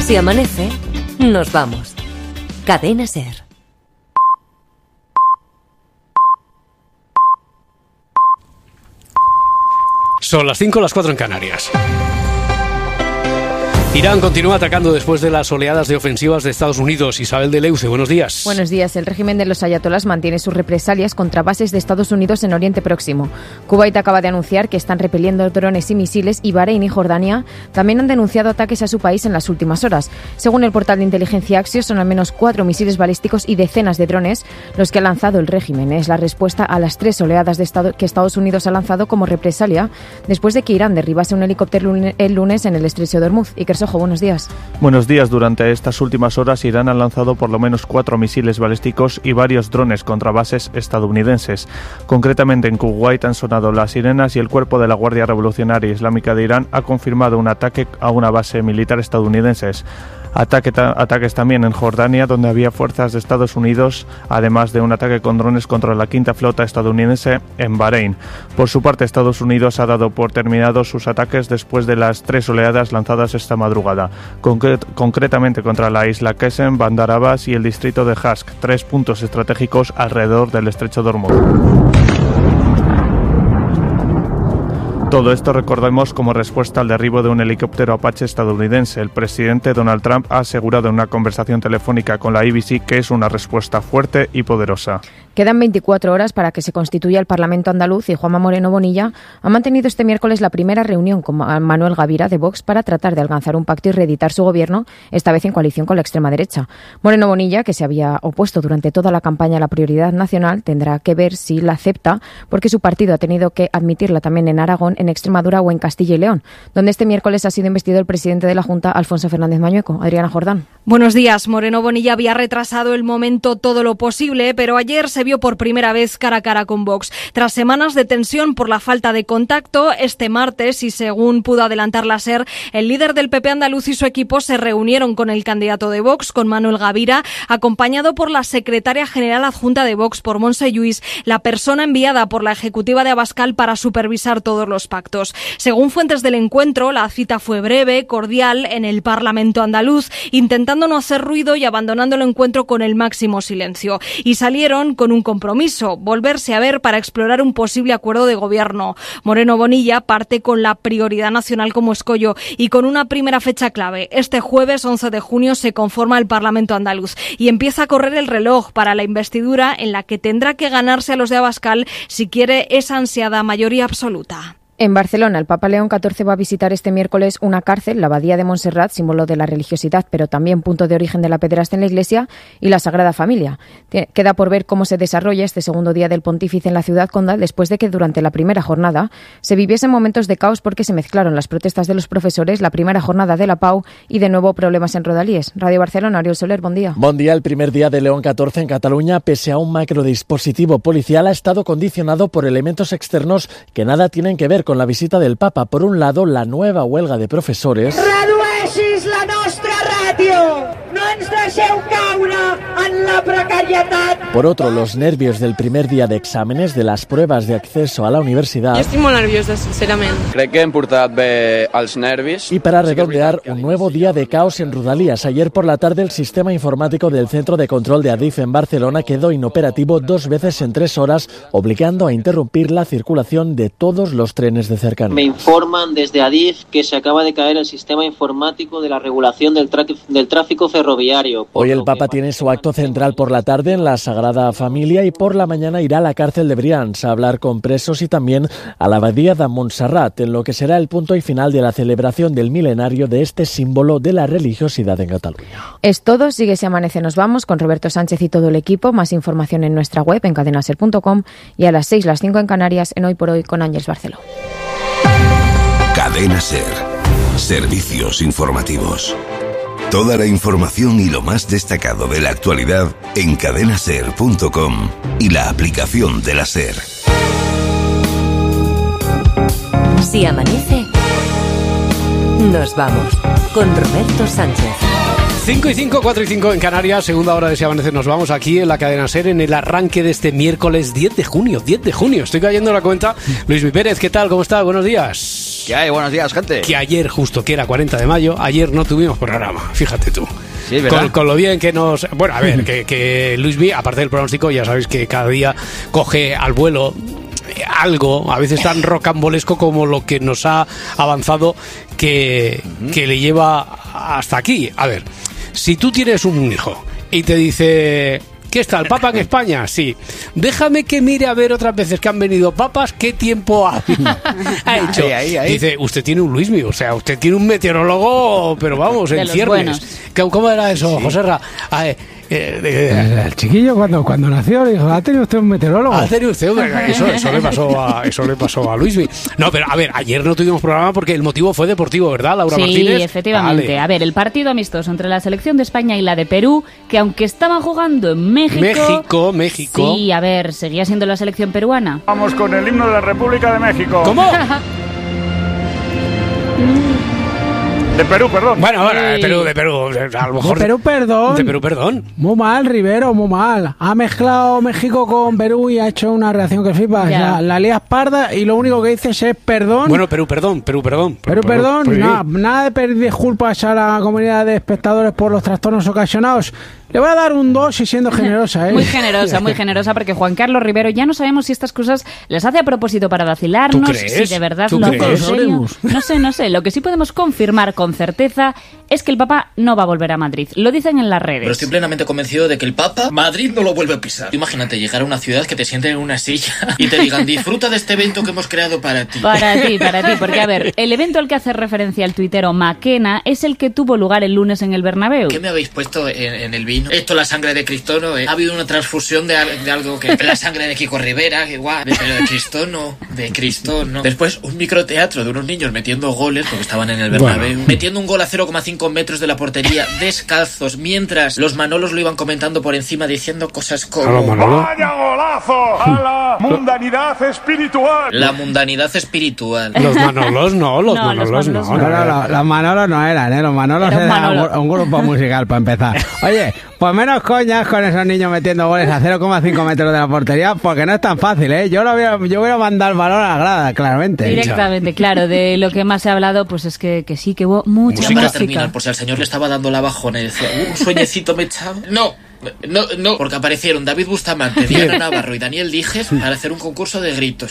Si amanece, nos vamos. Cadena SER. Son las 5, las 4 en Canarias. Irán continúa atacando después de las oleadas de ofensivas de Estados Unidos. Isabel de Leuce, buenos días. Buenos días. El régimen de los ayatolás mantiene sus represalias contra bases de Estados Unidos en Oriente Próximo. Kuwait acaba de anunciar que están repeliendo drones y misiles y Bahrein y Jordania también han denunciado ataques a su país en las últimas horas. Según el portal de inteligencia Axios, son al menos 4 misiles balísticos y decenas de drones los que ha lanzado el régimen. Es la respuesta a las 3 oleadas que Estados Unidos ha lanzado como represalia después de que Irán derribase un helicóptero el lunes en el estrecho de Hormuz. Ojo, buenos días. Buenos días. Durante estas últimas horas, Irán ha lanzado por lo menos 4 misiles balísticos y varios drones contra bases estadounidenses. Concretamente, en Kuwait han sonado las sirenas y el cuerpo de la Guardia Revolucionaria Islámica de Irán ha confirmado un ataque a una base militar estadounidense. Ataques también en Jordania, donde había fuerzas de Estados Unidos, además de un ataque con drones contra la quinta flota estadounidense en Bahrein. Por su parte, Estados Unidos ha dado por terminados sus ataques después de las 3 oleadas lanzadas esta madrugada, concretamente contra la isla Qesem, Bandar Abbas y el distrito de Hask, 3 puntos estratégicos alrededor del estrecho de Hormuz. Todo esto recordemos como respuesta al derribo de un helicóptero Apache estadounidense. El presidente Donald Trump ha asegurado en una conversación telefónica con la ABC que es una respuesta fuerte y poderosa. Quedan 24 horas para que se constituya el Parlamento andaluz y Juanma Moreno Bonilla ha mantenido este miércoles la primera reunión con Manuel Gavira de Vox para tratar de alcanzar un pacto y reeditar su gobierno, esta vez en coalición con la extrema derecha. Moreno Bonilla, que se había opuesto durante toda la campaña a la prioridad nacional, tendrá que ver si la acepta, porque su partido ha tenido que admitirla también en Aragón, en Extremadura o en Castilla y León, donde este miércoles ha sido investido el presidente de la Junta, Alfonso Fernández Mañueco. Adriana Jordán. Buenos días. Moreno Bonilla había retrasado el momento todo lo posible, pero ayer se vio por primera vez cara a cara con Vox. Tras semanas de tensión por la falta de contacto, este martes, y según pudo adelantar la SER, el líder del PP andaluz y su equipo se reunieron con el candidato de Vox, con Manuel Gavira, acompañado por la secretaria general adjunta de Vox, por Montse Lluís, la persona enviada por la ejecutiva de Abascal para supervisar todos los pactos. Según fuentes del encuentro, la cita fue breve, cordial, en el Parlamento andaluz, intentando no hacer ruido y abandonando el encuentro con el máximo silencio. Y salieron con un compromiso: volverse a ver para explorar un posible acuerdo de gobierno. Moreno Bonilla parte con la prioridad nacional como escollo y con una primera fecha clave. Este jueves 11 de junio se conforma el Parlamento andaluz y empieza a correr el reloj para la investidura en la que tendrá que ganarse a los de Abascal si quiere esa ansiada mayoría absoluta. En Barcelona, el Papa León XIV va a visitar este miércoles una cárcel, la Abadía de Montserrat, símbolo de la religiosidad, pero también punto de origen de la pederastia en la Iglesia, y la Sagrada Familia. Queda por ver cómo se desarrolla este segundo día del pontífice en la ciudad condal, después de que durante la primera jornada se viviesen momentos de caos porque se mezclaron las protestas de los profesores, la primera jornada de la PAU y de nuevo problemas en Rodalíes. Radio Barcelona, Oriol Soler, buen día. Buen día. El primer día de León XIV en Cataluña, pese a un macrodispositivo policial, ha estado condicionado por elementos externos que nada tienen que ver con la visita del Papa. Por un lado, la nueva huelga de profesores. Redueixis la nostra ràtio! No ens deixeu caure en la precarietat! Por otro, los nervios del primer día de exámenes de las pruebas de acceso a la universidad. Jo estic molt nerviosa, sincerament. Crec que hem portat bé els nervis. Y para redondear, un nuevo día de caos en Rodalías. Ayer por la tarde, el sistema informático del Centro de Control de Adif en Barcelona quedó inoperativo 2 veces en 3 horas, obligando a interrumpir la circulación de todos los trenes de cercanía. Me informan desde Adif que se acaba de caer el sistema informático de la regulación del tráfico ferroviario. Hoy el Papa tiene su acto central por la tarde en la Sagrada Familia y por la mañana irá a la cárcel de Brians a hablar con presos y también a la Abadía de Montserrat, en lo que será el punto y final de la celebración del milenario de este símbolo de la religiosidad en Cataluña. Es todo. Sigue Si Amanece Nos Vamos con Roberto Sánchez y todo el equipo. Más información en nuestra web en cadenaser.com y a las 6, las 5 en Canarias en Hoy por Hoy con Ángeles Barceló. Cadena SER. Servicios informativos. Toda la información y lo más destacado de la actualidad en cadenaser.com y la aplicación de la SER. Si amanece, nos vamos con Roberto Sánchez. 5 y 5, 4 y 5 en Canarias, segunda hora de Si Amanece. Nos vamos aquí en la cadena SER en el arranque de este miércoles 10 de junio. Estoy cayendo en la cuenta. Luis Mi Pérez, ¿qué tal? ¿Cómo estás? Buenos días. ¿Qué hay? Buenos días, gente. Que ayer, justo que era 40 de mayo, ayer no tuvimos programa, fíjate tú. Sí, ¿verdad? Con lo bien que nos... Bueno, a ver, que Luis Mi, aparte del pronóstico, ya sabéis que cada día coge al vuelo algo, a veces tan rocambolesco como lo que nos ha avanzado que le lleva hasta aquí. A ver, si tú tienes un hijo y te dice... ¿Qué está el Papa en España? Sí. Déjame que mire a ver otras veces que han venido papas, ¿qué tiempo ha hecho? Ahí. Dice, usted tiene un Luismi, o sea, usted tiene un meteorólogo, pero vamos, en ciernes. ¿Cómo era eso, Joserra? El chiquillo cuando nació le dijo, ¿ha tenido usted un meteorólogo? ¿Ha tenido usted un eso le pasó a Luismi. No, pero a ver, ayer no tuvimos programa porque el motivo fue deportivo, ¿verdad, Laura Martínez? Sí, efectivamente. Vale. A ver, el partido amistoso entre la selección de España y la de Perú, que aunque estaban jugando en México... México. Sí, a ver, seguía siendo la selección peruana. Vamos con el himno de la República de México. ¿Cómo? De Perú, perdón. Bueno, de Perú. A lo mejor. De Perú, perdón. Muy mal, Rivero, muy mal. Ha mezclado México con Perú y ha hecho una reacción que flipas. La lías parda y lo único que dices es perdón. Bueno, Perú, perdón. Nada de pedir disculpas a la comunidad de espectadores por los trastornos ocasionados. Le voy a dar un 2 y siendo generosa, ¿eh? Muy generosa, porque Juan Carlos Rivero ya no sabemos si estas cosas las hace a propósito para vacilarnos, ¿Tú crees? si de verdad ¿Tú lo crees? No sé. Lo que sí podemos confirmar con certeza es que el Papa no va a volver a Madrid. Lo dicen en las redes. Pero estoy plenamente convencido de que el Papa Madrid no lo vuelve a pisar. Imagínate llegar a una ciudad que te sienten en una silla y te digan, disfruta de este evento que hemos creado para ti. Para ti, porque a ver, el evento al que hace referencia el tuitero Maquena es el que tuvo lugar el lunes en el Bernabéu. ¿Qué me habéis puesto en el vino? Esto la sangre de Cristono, ¿eh? Ha habido una transfusión de algo que... La sangre de Kiko Rivera, que guau. Pero de Cristono. Después, un microteatro de unos niños metiendo goles, porque estaban en el Bernabéu. Bueno. Metiendo un gol a 0,5 metros de la portería, descalzos, mientras los Manolos lo iban comentando por encima, diciendo cosas como... ¡Vaya golazo! ¡A la mundanidad espiritual! La mundanidad espiritual. Los Manolos no. Los Manolos no eran, ¿eh? Los Manolos eran un grupo musical, para empezar. Oye, pues menos coñas con esos niños metiendo goles a 0,5 metros de la portería, porque no es tan fácil, ¿eh? Yo voy a mandar el balón a la grada, claramente. Directamente, claro. De lo que más se ha hablado, pues es que sí, que hubo mucha música. Para terminar, por si al señor le estaba dando la bajona y decía, un sueñecito me echaba. No, porque aparecieron David Bustamante, Diana Navarro y Daniel Dijes para hacer un concurso de gritos.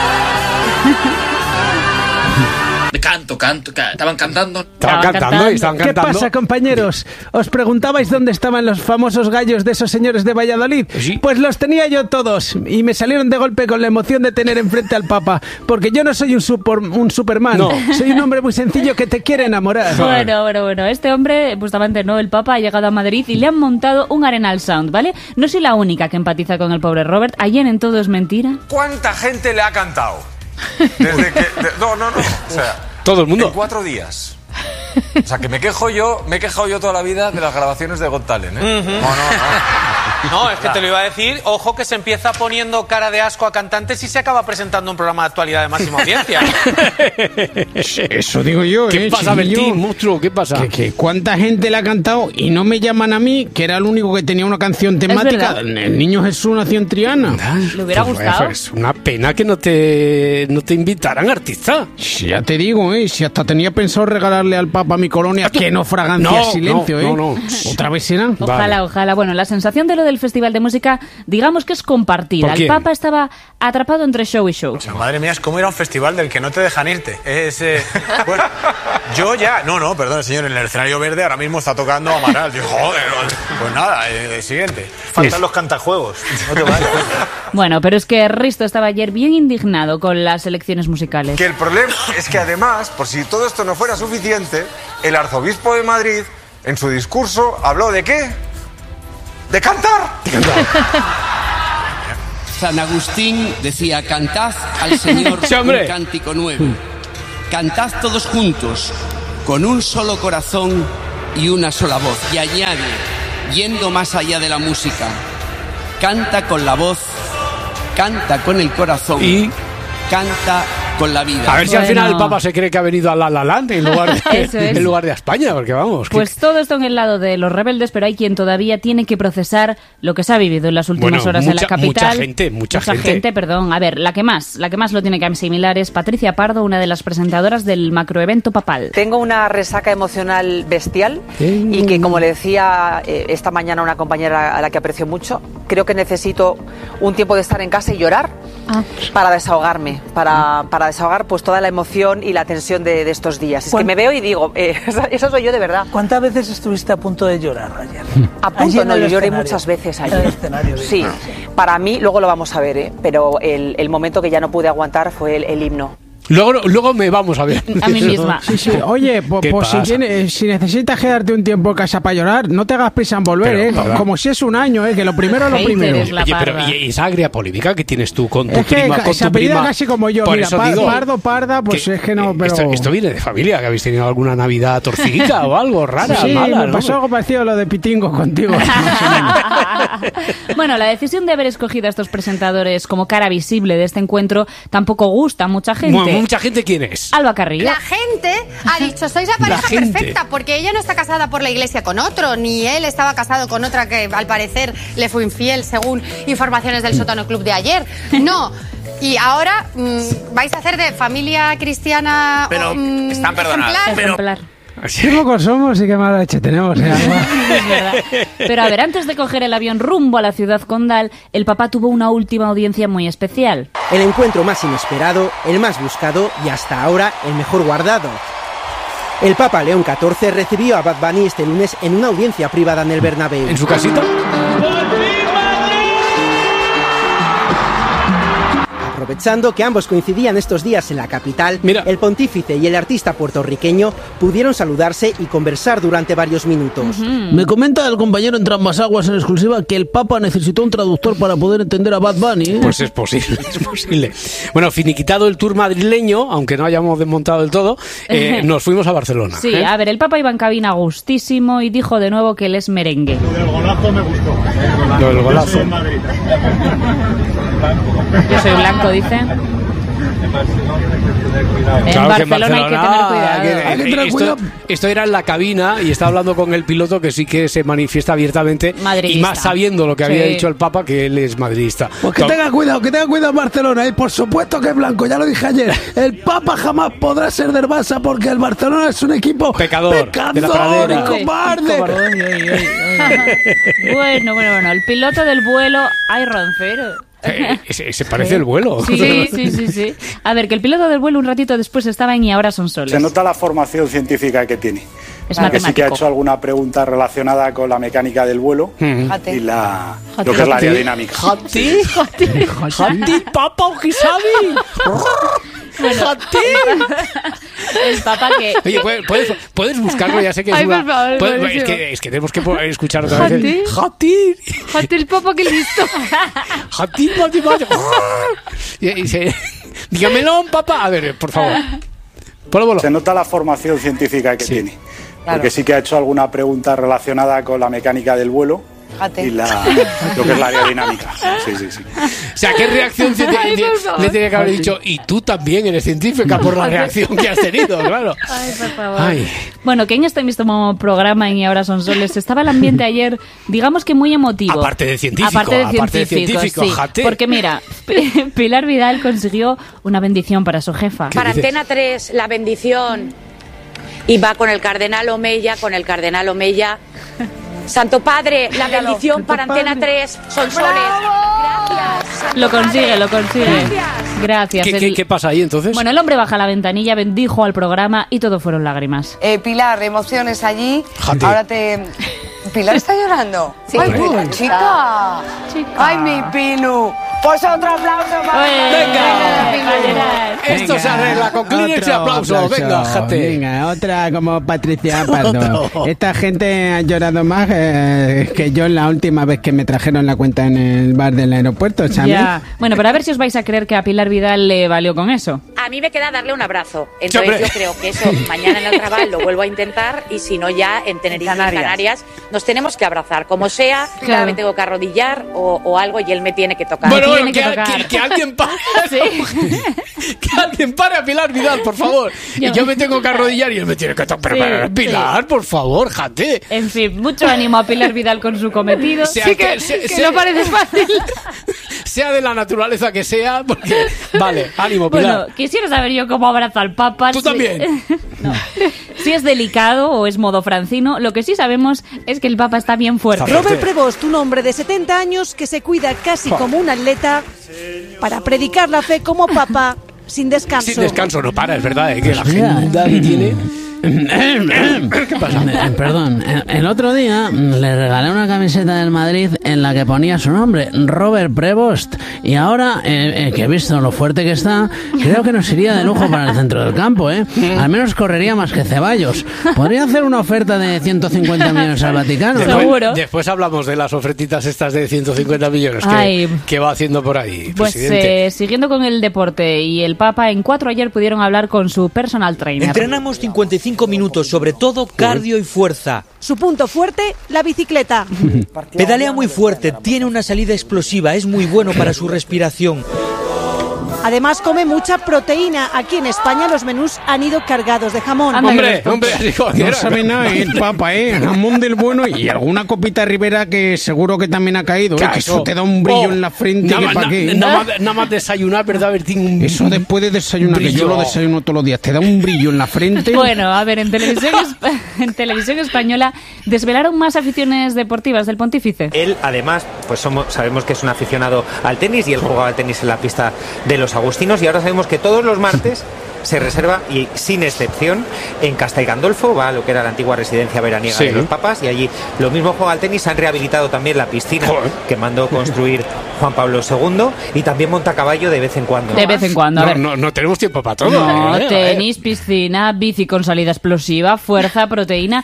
Estaban cantando. ¿Qué pasa, compañeros? ¿Os preguntabais dónde estaban los famosos gallos de esos señores de Valladolid? Sí. Pues los tenía yo todos y me salieron de golpe con la emoción de tener enfrente al Papa, porque yo no soy un Superman, soy un hombre muy sencillo que te quiere enamorar. Bueno, este hombre, Bustamante no, el Papa ha llegado a Madrid y le han montado un Arenal Sound, ¿vale? No soy la única que empatiza con el pobre Robert. Ayer en Todo es Mentira. ¿Cuánta gente le ha cantado? Desde que... No. O sea, todo el mundo. En 4 días. O sea, que me he quejado yo toda la vida de las grabaciones de Got Talent, ¿eh? No, es que te lo iba a decir. Ojo que se empieza poniendo cara de asco a cantantes y se acaba presentando un programa de actualidad de máxima audiencia. Eso digo yo, ¿Qué pasa, Bertín, monstruo? ¿Qué pasa? Que cuánta gente le ha cantado y no me llaman a mí, que era el único que tenía una canción temática. El niño Jesús nació en Triana. ¿Le hubiera gustado? Es una pena que no te invitaran, artista. Ya te digo, si hasta tenía pensado regalarle al Papa mi colonia, que no fragancia silencio, No. ¿Otra vez será? Ojalá. Bueno, la sensación de lo del Festival de Música, digamos que es compartida. El Papa estaba atrapado entre show y show. O sea, madre mía, es como ir a un festival del que no te dejan irte. Bueno, yo ya... No, perdón, señor, en el escenario verde ahora mismo está tocando Amaral. Digo, joder, pues nada, siguiente. Faltan los cantajuegos. No te vayas. Bueno, pero es que Risto estaba ayer bien indignado con las elecciones musicales. Que el problema es que además, por si todo esto no fuera suficiente, el arzobispo de Madrid, en su discurso, habló ¿de qué? ¡De cantar! San Agustín decía, cantad al Señor un cántico nuevo. Cantad todos juntos, con un solo corazón y una sola voz. Y añade, yendo más allá de la música, canta con la voz, canta con el corazón y canta con la vida. A ver si al final el Papa se cree que ha venido a La La Land en lugar de a España, porque vamos. Pues todo esto en el lado de los rebeldes, pero hay quien todavía tiene que procesar lo que se ha vivido en las últimas horas en la capital. Mucha gente. Perdón. A ver, la que más lo tiene que asimilar es Patricia Pardo, una de las presentadoras del macroevento papal. Tengo una resaca emocional bestial y que, como le decía esta mañana a una compañera a la que aprecio mucho, creo que necesito un tiempo de estar en casa y llorar para desahogarme, para desahogar pues toda la emoción y la tensión de estos días. Es que me veo y digo, eso soy yo de verdad. ¿Cuántas veces estuviste a punto de llorar ayer? A punto, no, yo lloré muchas veces ayer. Sí, para mí, luego lo vamos a ver, pero el momento que ya no pude aguantar fue el himno. Luego me vamos a ver. A mí misma. Sí. Oye, pues si necesitas quedarte un tiempo en casa para llorar, no te hagas prisa en volver, como si es un año, que lo primero es lo primero. Oye, pero ¿y esa agria polémica que tienes tú con tu es prima? Que se apellida casi como yo, mira, Parda, pues es que no, pero... Esto viene de familia, que habéis tenido alguna Navidad torcidita o algo rara, mala, me pasó algo parecido a lo de Pitingo contigo. Bueno, la decisión de haber escogido a estos presentadores como cara visible de este encuentro tampoco gusta a mucha gente. ¿Mucha gente quién es? Alba Carrillo. La gente ha dicho, sois la pareja perfecta, porque ella no está casada por la iglesia con otro, ni él estaba casado con otra que al parecer le fue infiel, según informaciones del Sótano Club de ayer. No. Y ahora vais a hacer de familia cristiana. Pero están perdonados. Ejemplar. Qué pocos somos y qué mala leche tenemos. Es verdad. Pero a ver, antes de coger el avión rumbo a la ciudad condal, el Papa tuvo una última audiencia muy especial. El encuentro más inesperado, el más buscado y hasta ahora el mejor guardado. El Papa León XIV recibió a Bad Bunny este lunes en una audiencia privada en el Bernabéu. ¿En su casita? Aprovechando que ambos coincidían estos días en la capital, el pontífice y el artista puertorriqueño pudieron saludarse y conversar durante varios minutos. Me comenta el compañero Entre Ambas Aguas en exclusiva que el Papa necesitó un traductor para poder entender a Bad Bunny. Pues es posible. Bueno, finiquitado el tour madrileño, aunque no hayamos desmontado del todo, nos fuimos a Barcelona. Sí, a ver, el Papa iba en cabina gustísimo y dijo de nuevo que él es merengue. Lo del golazo me gustó. Lo del golazo. Yo soy en Madrid. Yo soy blanco, dice. En Barcelona hay que tener cuidado. Esto era en la cabina y está hablando con el piloto, que sí que se manifiesta abiertamente madridista. Y más sabiendo lo que había dicho el Papa, que él es madridista. Pues que tenga cuidado en Barcelona, y por supuesto que es blanco, ya lo dije ayer. El Papa jamás podrá ser del Barça porque el Barcelona es un equipo pecador de la pradera. Y cobarde. Bueno, el piloto del vuelo, ay, roncero. Se parece el vuelo. Sí. A ver, que el piloto del vuelo un ratito después estaba en Y ahora son soles. Se nota la formación científica que tiene. Es matemático. Que sí que ha hecho alguna pregunta relacionada con la mecánica del vuelo y lo que es la aerodinámica. ¡Jati, Papa, que sabe! Bueno, el Papa que... Oye, ¿puedes buscarlo? Ya sé que es una... Es que tenemos que escuchar otra vez. Jati, el Papa, que listo. Jati, dígamelo, Papa. A ver, por favor. Se nota la formación científica que tiene. Claro. Porque sí que ha hecho alguna pregunta relacionada con la mecánica del vuelo y lo que es la aerodinámica. Sí. O sea, ¿qué reacción le tenía que haber dicho? Y tú también eres científica por la reacción que has tenido, claro. Ay, por favor. Bueno, que en este mismo programa, en Y ahora son soles, estaba el ambiente ayer, digamos que muy emotivo. Aparte de científico, sí. Porque mira, Pilar Vidal consiguió una bendición para su jefa. Para Antena 3, la bendición. Y va con el cardenal Omeya, Santo Padre, la bendición para Antena 3, Sonsoles. Gracias. Lo consigue. Gracias. ¿Qué pasa ahí entonces? Bueno, el hombre baja la ventanilla, bendijo al programa y todo fueron lágrimas. Pilar, emociones allí. Jante. Ahora ¿Pilar está llorando? Sí. Ay, Pilar, chica. Ay, mi Pinu. Pues otro aplauso para Venga. Esto se arregla con Kleenex y aplausos. Venga, otra como Patricia Pardo. Esta gente ha llorado más que yo la última vez que me trajeron la cuenta en el bar del aeropuerto, ¿sabes? Ya. Bueno, pero a ver si os vais a creer que a Pilar Vidal le valió con eso. A mí me queda darle un abrazo. Entonces yo creo que eso mañana en el Raval lo vuelvo a intentar y si no ya en Tenerife, Canarias, nos tenemos que abrazar. Como sea, cada vez tengo que arrodillar o algo y él me tiene que tocar. Bueno, que alguien pare. Que alguien pare a Pilar Vidal, por favor. Yo me tengo que arrodillar y él me tiene que tocar. Pero Pilar, por favor, jate. En fin, mucho ánimo a Pilar Vidal con su cometido. Que no parece fácil. Sea de la naturaleza que sea, porque... Vale, ánimo, Pilar. Bueno, quisiera saber yo cómo abraza al Papa. Tú también. No. Si es delicado o es modo Francino, lo que sí sabemos es que el Papa está bien fuerte. Robert Prevost, un hombre de 70 años que se cuida casi como un atleta para predicar la fe como Papa sin descanso. Sin descanso, no para, es verdad, que la agenda que tiene... ¿Qué pasa? Perdón, el otro día le regalé una camiseta del Madrid en la que ponía su nombre, Robert Prevost, y ahora que he visto lo fuerte que está, creo que nos iría de lujo para el centro del campo, ¿eh? Al menos correría más que Ceballos. Podría hacer una oferta de 150 millones al Vaticano, ¿no? Seguro. Después hablamos de las ofertitas estas de 150 millones que va haciendo por ahí, pues siguiendo con el deporte y el Papa, en 4 ayer pudieron hablar con su personal trainer. Entrenamos 55 minutos, sobre todo cardio y fuerza. Su punto fuerte, la bicicleta. Pedalea muy fuerte, tiene una salida explosiva, es muy bueno para su respiración. Además come mucha proteína. Aquí en España los menús han ido cargados de jamón. Hombre, no sabe nada el Papa, jamón del bueno y alguna copita Ribera que seguro que también ha caído, que eso te da un brillo en la frente. Nada más desayunar, ¿verdad, Bertín? Eso después de desayunar, que yo lo desayuno todos los días, te da un brillo en la frente. Bueno, a ver, en televisión española desvelaron más aficiones deportivas del pontífice. Él, además, pues sabemos que es un aficionado al tenis y él jugaba al tenis en la pista de los agustinos y ahora sabemos que todos los martes se reserva, y sin excepción, en Castel Gandolfo, va a lo que era la antigua residencia veraniega de los papas, y allí lo mismo juega al tenis. Han rehabilitado también la piscina que mandó construir Juan Pablo II, y también monta a caballo de vez en cuando. De vez en cuando, a ver. No tenemos tiempo para todo. No, tenis, piscina, bici con salida explosiva, fuerza, proteína.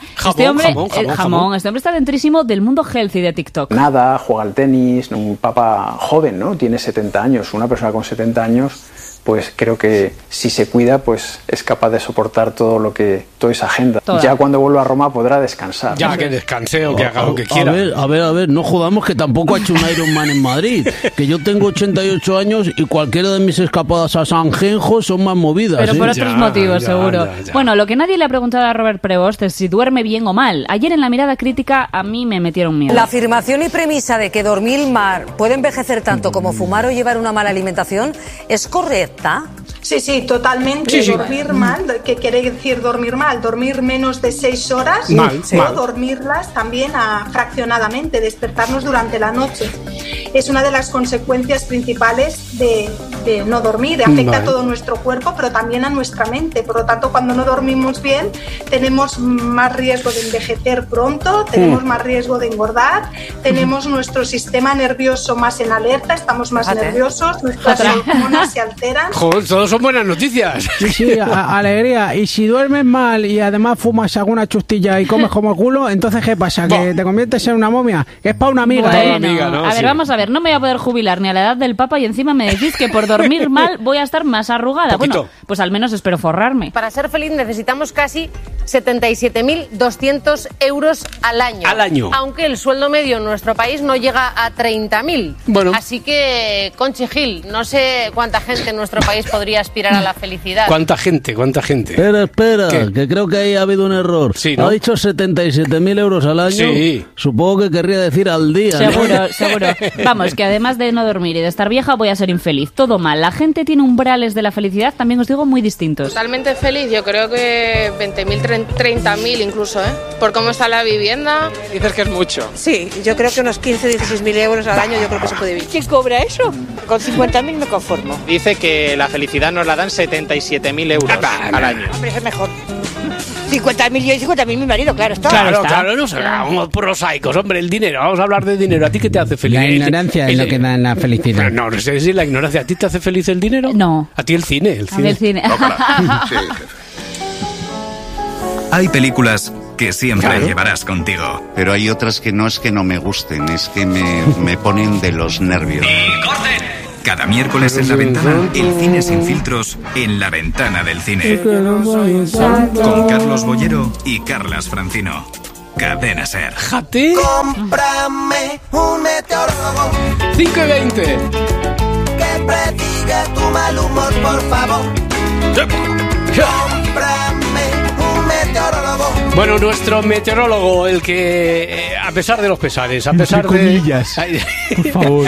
Jamón. Este hombre está dentrísimo del mundo healthy de TikTok. Nada, juega al tenis, un papa joven, ¿no? Tiene 70 años, una persona con 70 años... pues creo que si se cuida, pues es capaz de soportar toda esa agenda. Ya cuando vuelva a Roma podrá descansar. Ya, que descanse o que haga lo que quiera. A ver, no jodamos que tampoco ha hecho un Ironman en Madrid. Que yo tengo 88 años y cualquiera de mis escapadas a Sanjenjo son más movidas. Pero por otros motivos, seguro. Ya. Bueno, lo que nadie le ha preguntado a Robert Prevost es si duerme bien o mal. Ayer en la mirada crítica a mí me metieron miedo. La afirmación y premisa de que dormir mal puede envejecer tanto como fumar o llevar una mala alimentación es correcta. Sí, totalmente. Sí. Dormir mal, ¿qué quiere decir dormir mal? Dormir menos de 6 horas o dormirlas también fraccionadamente, despertarnos durante la noche. Es una de las consecuencias principales de no dormir. Afecta a todo nuestro cuerpo, pero también a nuestra mente. Por lo tanto, cuando no dormimos bien, tenemos más riesgo de envejecer pronto, tenemos más riesgo de engordar, tenemos nuestro sistema nervioso más en alerta, estamos más nerviosos, nuestras hormonas se alteran. Joder, todos son buenas noticias. Sí, alegría. Y si duermes mal y además fumas alguna chustilla y comes como culo, entonces ¿qué pasa? ¿Que te conviertes en una momia? Que es para una amiga. Bueno, ¿no? A ver, vamos a ver, no me voy a poder jubilar ni a la edad del Papa y encima me decís que por dormir mal voy a estar más arrugada. Bueno, pues al menos espero forrarme. Para ser feliz necesitamos casi 77.200 euros al año. Al año. Aunque el sueldo medio en nuestro país no llega a 30.000. Bueno. Así que, Conchi Gil, no sé cuánta gente en nuestro país podría aspirar a la felicidad. ¿Cuánta gente? Espera, que creo que ahí ha habido un error. Sí, ¿no? Ha dicho 77.000 euros al año. Sí. Supongo que querría decir al día. Seguro. Vamos, que además de no dormir y de estar vieja, voy a ser infeliz. Todo mal. La gente tiene umbrales de la felicidad, también os digo, muy distintos. Totalmente feliz, yo creo que 20.000, 30.000 incluso, ¿eh? Por cómo está la vivienda. Dices que es mucho. Sí, yo creo que unos 15, 16.000 euros al año yo creo que se puede vivir. ¿Quién cobra eso? Con 50.000 me conformo. Dice que la felicidad nos la dan 77.000 euros al año. Hombre, es mejor. 50.000 yo y 50.000 mi marido, claro está. Claro, no somos prosaicos, hombre, el dinero, vamos a hablar de dinero. ¿A ti qué te hace feliz? La ignorancia es lo que da la felicidad. No sé si la ignorancia. ¿A ti te hace feliz el dinero? No. ¿A ti el cine? A mí el cine. Sí. Hay películas que siempre llevarás contigo. Pero hay otras que no es que no me gusten, es que me ponen de los nervios. ¡Y corten! Cada miércoles en La Ventana, el cine sin filtros en La Ventana del Cine. Con Carlos Bollero y Carlas Francino. Cadena SER. ¡Jate! Cómprame un meteorólogo 5:20. que prediga tu mal humor, por favor. Cómprame un meteorólogo. Bueno, nuestro meteorólogo, el que, a pesar de los pesares, a pesar entre comillas, de... por favor.